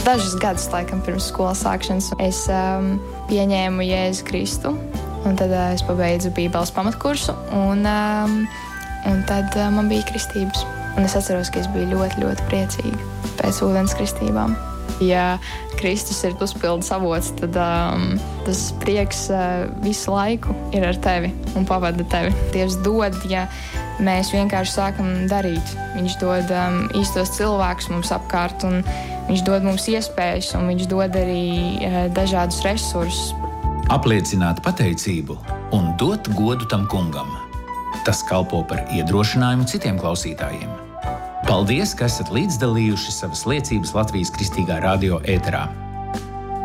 Dažus gadus, laikam, pirms skolas sākšanas es pieņēmu Jēzu Kristu, un tad es pabeidzu Bībeles pamatkursu, un tad man bija kristības. Un es atceros, ka es biju ļoti, ļoti priecīga pēc ūdens kristībām. Ja Kristus ir uzpildes avots, tad tas prieks visu laiku ir ar tevi un pavada tevi. Dievs dod, ja mēs vienkārši sākam darīt. Viņš dod īstos cilvēkus mums apkārt, un viņš dod mums iespējas, un viņš dod arī dažādus resursus. Apliecināt pateicību un dot godu tam kungam. Tas kalpo par iedrošinājumu citiem klausītājiem. Paldies, ka esat līdzdalījuši savas liecības Latvijas Kristīgā radio ēterā.